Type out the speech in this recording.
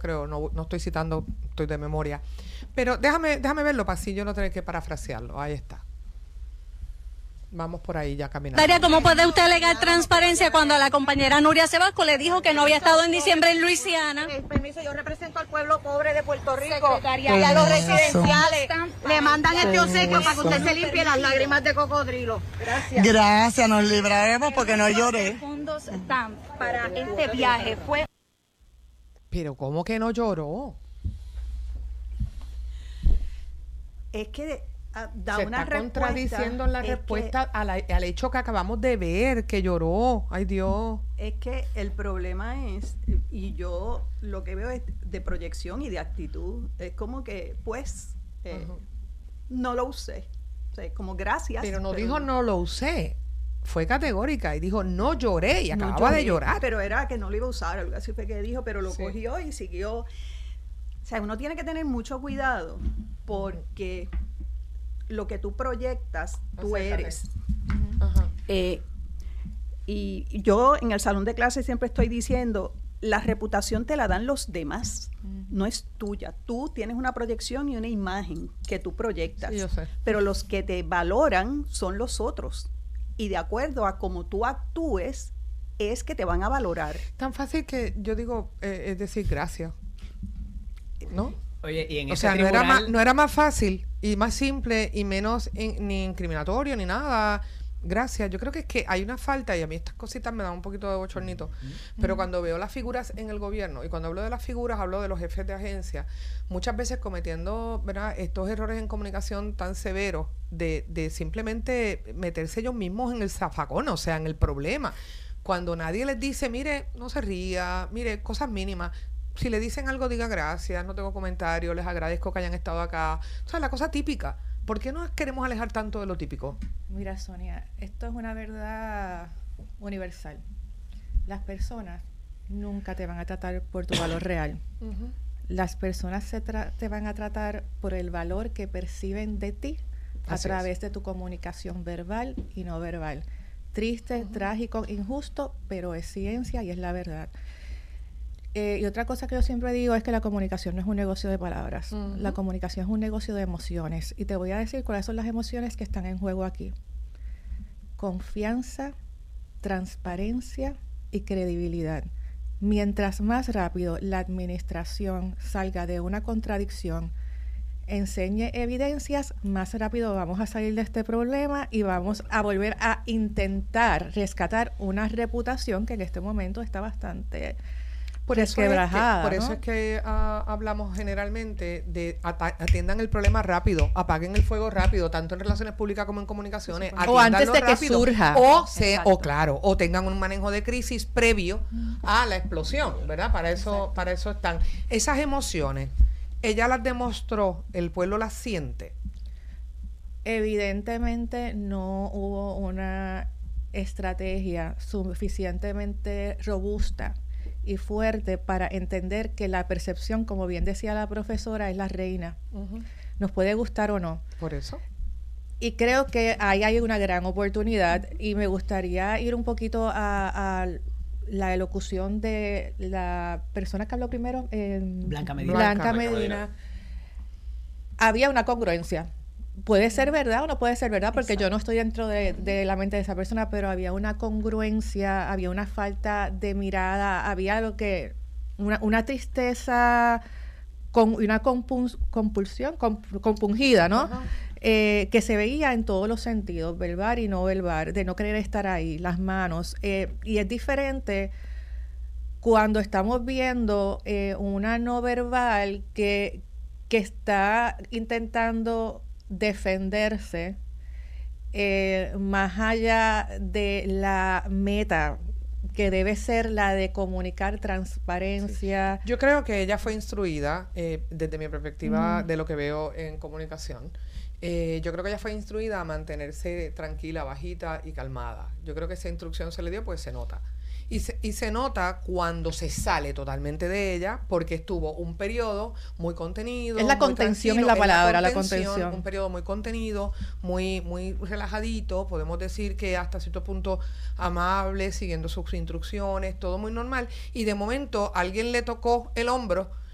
creo, no estoy citando, estoy de memoria. Pero déjame verlo para así yo no tener que parafrasearlo. Ahí está. Vamos por ahí ya caminando. Daria, ¿cómo puede usted alegar transparencia cuando a la compañera Nuria Sebasco le dijo que no había estado en diciembre en Luisiana? Permiso, yo represento al pueblo pobre de Puerto Rico y a los residenciales. Le mandan este obsequio para que usted se limpie las lágrimas de cocodrilo. Gracias. Gracias, nos libraremos porque no lloré. Los fondos están para este viaje. Fue. Pero ¿cómo que no lloró? Es que da se una está respuesta, contradiciendo en la respuesta al hecho que acabamos de ver, que lloró. Ay, Dios. Es que el problema es, y yo lo que veo es de proyección y de actitud, es como que, pues, no lo usé. O sea, como gracias. Pero no dijo no lo usé. Fue categórica y dijo no lloré y no acababa lloré, de llorar. Pero era que no lo iba a usar, algo así fue que dijo, pero lo Sí. cogió y siguió. O sea, uno tiene que tener mucho cuidado porque lo que tú proyectas, tú Acércate. eres. Ajá. Y yo en el salón de clases siempre estoy diciendo, la reputación te la dan los demás, no es tuya. Tú tienes una proyección y una imagen que tú proyectas, Sí, yo sé. pero los que te valoran son los otros. Y de acuerdo a cómo tú actúes, es que te van a valorar. Tan fácil que yo digo, es decir, gracias. ¿No? Oye, y en O ese sea, tribunal, no era más fácil y más simple y menos ni incriminatorio ni nada. Gracias. Yo creo que es que hay una falta y a mí estas cositas me dan un poquito de bochornito. Pero cuando veo las figuras en el gobierno y cuando hablo de las figuras hablo de los jefes de agencia, muchas veces cometiendo, ¿verdad?, estos errores en comunicación tan severos de simplemente meterse ellos mismos en el zafacón, o sea, en el problema. Cuando nadie les dice, mire, no se ría, mire, cosas mínimas. Si le dicen algo, digan gracias, no tengo comentarios, les agradezco que hayan estado acá. O sea, la cosa típica. ¿Por qué nos queremos alejar tanto de lo típico? Mira, Sonia, esto es una verdad universal. Las personas nunca te van a tratar por tu valor real. Las personas te van a tratar por el valor que perciben de ti a través de tu comunicación verbal y no verbal. Triste, trágico, injusto, pero es ciencia y es la verdad. Y otra cosa que yo siempre digo es que la comunicación no es un negocio de palabras. La comunicación es un negocio de emociones. Y te voy a decir cuáles son las emociones que están en juego aquí. Confianza, transparencia y credibilidad. Mientras más rápido la administración salga de una contradicción, enseñe evidencias, más rápido vamos a salir de este problema y vamos a volver a intentar rescatar una reputación que en este momento está bastante desquebrajada. Por eso es que hablamos generalmente de atiendan el problema rápido, apaguen el fuego rápido, tanto en relaciones públicas como en comunicaciones. O antes de que rápido, surja. o tengan un manejo de crisis previo a la explosión, ¿verdad? Para eso están. Esas emociones, ella las demostró, el pueblo las siente. Evidentemente no hubo una estrategia suficientemente robusta y fuerte para entender que la percepción, como bien decía la profesora, es la reina. Nos puede gustar o no. Por eso. Y creo que ahí hay una gran oportunidad y me gustaría ir un poquito a la elocución de la persona que habló primero, Blanca Medina. Blanca Medina. Había una congruencia. Puede ser verdad o no puede ser verdad, porque yo no estoy dentro de la mente de esa persona, pero había una congruencia, había una falta de mirada, había lo que una tristeza y una compulsión compungida, ¿no? Que se veía en todos los sentidos, verbal y no verbal, de no querer estar ahí, las manos. Y es diferente cuando estamos viendo una no verbal que está intentando defenderse más allá de la meta que debe ser la de comunicar transparencia. Yo creo que ella fue instruida, desde mi perspectiva de lo que veo en comunicación, yo creo que ella fue instruida a mantenerse tranquila, bajita y calmada. Yo creo que esa instrucción se le dio, pues se nota. Y se nota cuando se sale totalmente de ella, porque estuvo un periodo muy contenido. Es la contención, es la palabra, la contención. Un periodo muy contenido, muy relajadito, podemos decir que hasta cierto punto amable, siguiendo sus instrucciones, todo muy normal. Y de momento alguien le tocó el hombro